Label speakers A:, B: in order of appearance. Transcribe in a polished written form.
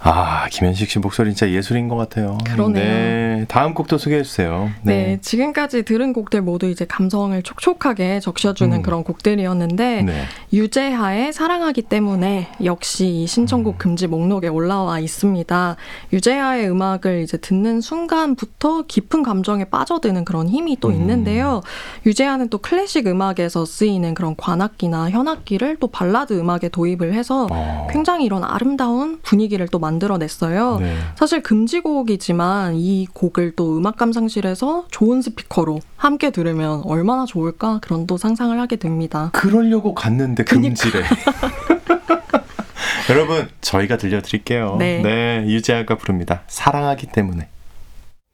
A: 아, 김현식 씨 목소리 진짜 예술인 것 같아요.
B: 그러네요.
A: 네, 다음 곡도 소개해 주세요.
B: 네, 지금까지 들은 곡들 모두 이제 감성을 촉촉하게 적셔주는 그런 곡들이었는데
A: 네.
B: 유재하의 사랑하기 때문에 역시 이 신청곡 금지 목록에 올라와 있습니다. 유재하의 음악을 이제 듣는 순간부터 깊은 감정에 빠져드는 그런 힘이 또 있는데요. 유재하는 또 클래식 음악에서 쓰이는 그런 관악기나 현악기를 또 발라드 음악에 도입을 해서 굉장히 이런 아름다운 분위기를 또 만들어냈어요.
A: 네.
B: 사실 금지곡이지만 이 곡을 또 음악 감상실에서 좋은 스피커로 함께 들으면 얼마나 좋을까 그런 또 상상을 하게 됩니다.
A: 그러려고 갔는데 금지래. 여러분, 저희가 들려드릴게요.
B: 네.
A: 네, 유재하가 부릅니다. 사랑하기 때문에.